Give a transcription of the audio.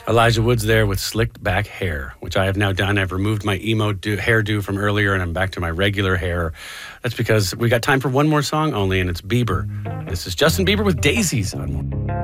Elijah Woods there with Slicked Back Hair, which I have now done. I've removed my emo hairdo from earlier, and I'm back to my regular hair. That's because we got time for one more song only, and it's Bieber. This is Justin Bieber with Daisies on